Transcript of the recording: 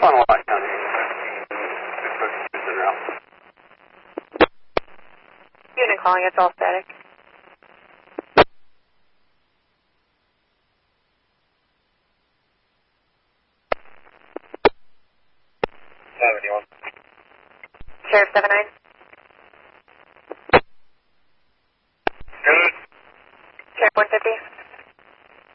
on Washington. Unit calling, it's all static. Sheriff 79. Good. Sheriff 150.